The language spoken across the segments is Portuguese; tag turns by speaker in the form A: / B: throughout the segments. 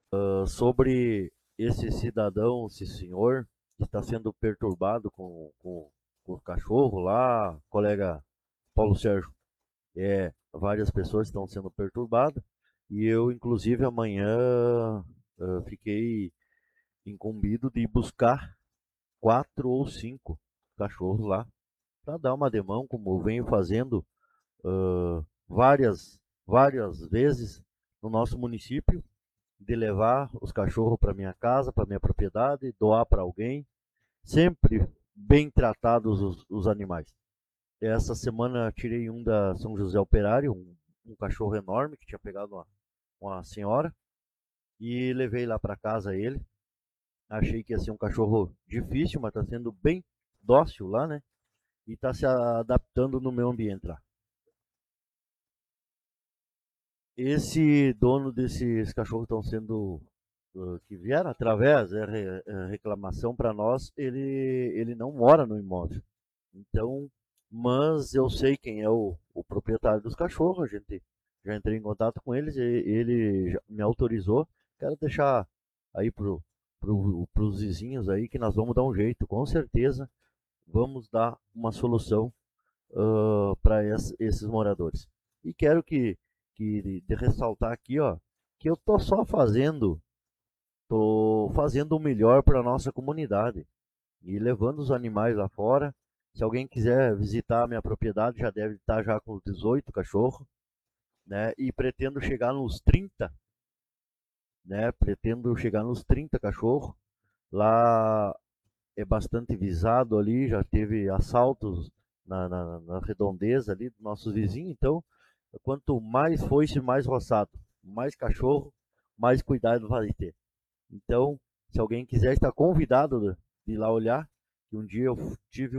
A: Sobre esse cidadão, esse senhor, que está sendo perturbado com o cachorro lá, colega Paulo Sérgio. Várias pessoas estão sendo perturbadas e eu, inclusive, amanhã fiquei incumbido de buscar 4 ou 5 cachorros lá para dar uma demão, como eu venho fazendo várias vezes no nosso município, de levar os cachorros para minha casa, para minha propriedade, doar para alguém, sempre bem tratados os animais. Essa semana tirei um da São José Operário, um cachorro enorme que tinha pegado uma senhora, e levei lá para casa ele. Achei que ia ser um cachorro difícil, mas está sendo bem dócil lá, né? E está se adaptando no meu ambiente lá. Esse dono desses cachorros estão sendo que vieram através reclamação para nós, ele não mora no imóvel. Então, mas eu sei quem é o proprietário dos cachorros, a gente já entrei em contato com eles, e ele me autorizou. Quero deixar aí pros vizinhos aí que nós vamos dar um jeito, com certeza vamos dar uma solução para esses moradores. E quero de ressaltar aqui, ó, que eu tô fazendo o melhor para a nossa comunidade e levando os animais lá fora. Se alguém quiser visitar a minha propriedade, já deve estar já com 18 cachorros, né? E pretendo chegar nos 30, né? Pretendo chegar nos 30 cachorros. Lá é bastante visado ali, já teve assaltos na redondeza ali dos nossos vizinhos, então quanto mais foice, mais roçado, mais cachorro, mais cuidado vai ter. Então, se alguém quiser, está convidado de ir lá olhar. Que um dia eu tive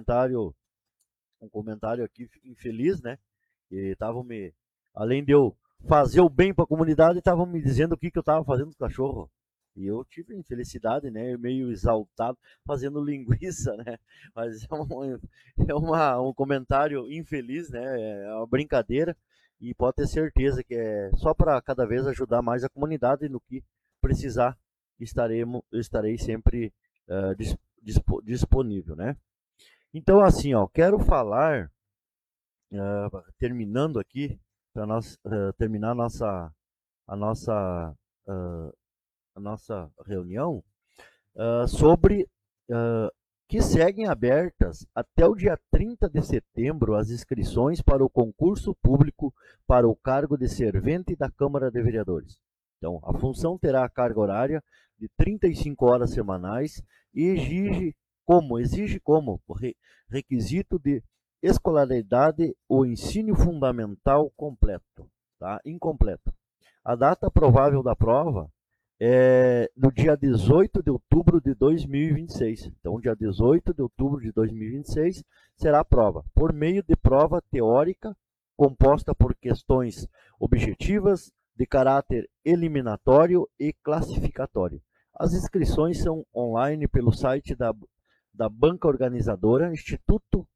A: um comentário aqui infeliz, né? E estavam além de eu fazer o bem para a comunidade, estavam me dizendo o que eu estava fazendo com o cachorro. E eu tive infelicidade, né? Meio exaltado, fazendo linguiça, né? Mas um comentário infeliz, né? É uma brincadeira. E pode ter certeza que é só para cada vez ajudar mais a comunidade no que precisar, estarei sempre disponível, né? Então, assim, ó, quero falar, terminando aqui, para nós terminar a nossa, uh, a nossa reunião, sobre que seguem abertas até o dia 30 de setembro as inscrições para o concurso público para o cargo de servente da Câmara de Vereadores. Então, a função terá a carga horária de 35 horas semanais e exige como requisito de escolaridade o ensino fundamental completo, tá? Incompleto. A data provável da prova no dia 18 de outubro de 2026. Então, dia 18 de outubro de 2026 será a prova, por meio de prova teórica composta por questões objetivas de caráter eliminatório e classificatório. As inscrições são online pelo site da banca organizadora Instituto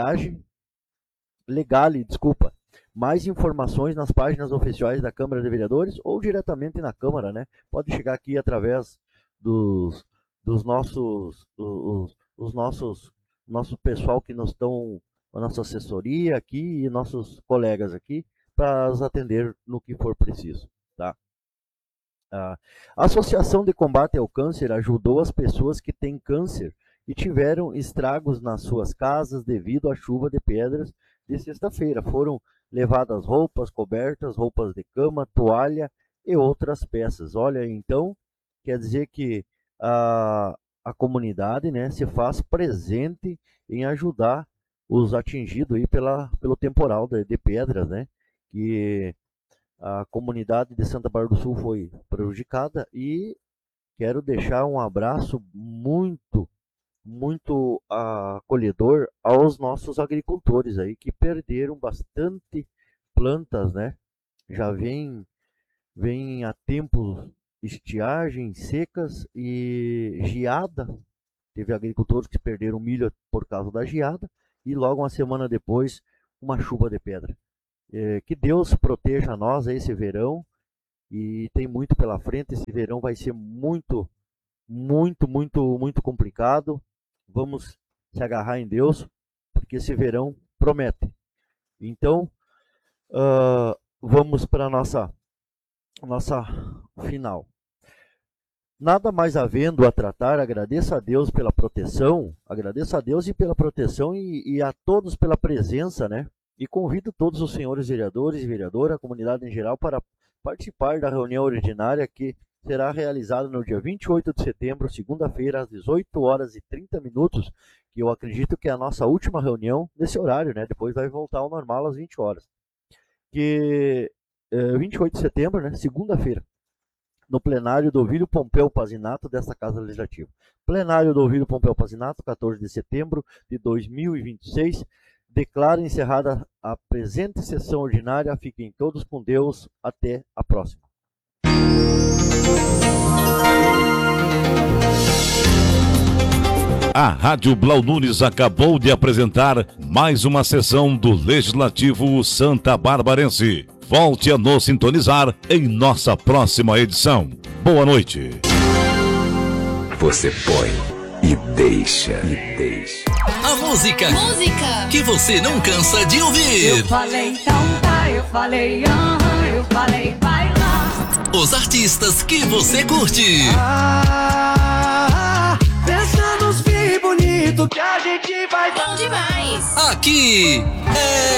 A: Legale, desculpa. Mais informações nas páginas oficiais da Câmara de Vereadores ou diretamente na Câmara, né? Pode chegar aqui através dos os nossos nosso pessoal que nos estão, a nossa assessoria aqui e nossos colegas aqui para os atender no que for preciso, tá? A Associação de Combate ao Câncer ajudou as pessoas que têm câncer e tiveram estragos nas suas casas devido à chuva de pedras de sexta-feira. Foram levadas roupas, cobertas, roupas de cama, toalha e outras peças. Olha, então, quer dizer que a comunidade, né, se faz presente em ajudar os atingidos aí pelo temporal de pedras, né, que a comunidade de Santa Bárbara do Sul foi prejudicada e quero deixar um abraço muito acolhedor aos nossos agricultores aí que perderam bastante plantas, né? Já vem há tempos estiagem, secas e geada. Teve agricultores que perderam milho por causa da geada e logo uma semana depois uma chuva de pedra. Que Deus proteja nós esse verão e tem muito pela frente. Esse verão vai ser muito, muito, muito, muito complicado. Vamos se agarrar em Deus, porque esse verão promete. Então, vamos para a nossa final. Nada mais havendo a tratar, agradeço a Deus pela proteção, agradeço a Deus e pela proteção e a todos pela presença, né? E convido todos os senhores vereadores e vereadoras, a comunidade em geral, para participar da reunião ordinária que será realizada no dia 28 de setembro, segunda-feira, às 18h30, que eu acredito que é a nossa última reunião nesse horário, né? Depois vai voltar ao normal às 20 horas. Que 28 de setembro, né? Segunda-feira, no plenário do Ovídio Pompeu Pazinato desta Casa Legislativa. Plenário do Ovídio Pompeu Pazinato, 14 de setembro de 2026. Declaro encerrada a presente sessão ordinária. Fiquem todos com Deus. Até a próxima.
B: A Rádio Blau Nunes acabou de apresentar mais uma sessão do Legislativo Santa Barbarense. Volte a nos sintonizar em nossa próxima edição. Boa noite.
C: Você põe e deixa.
D: A música que você não cansa de ouvir.
E: Eu falei então tá, eu falei eu falei vai lá.
D: Os artistas que você curte.
E: Pensa nos bonito que a gente vai
F: bom demais.
D: Aqui é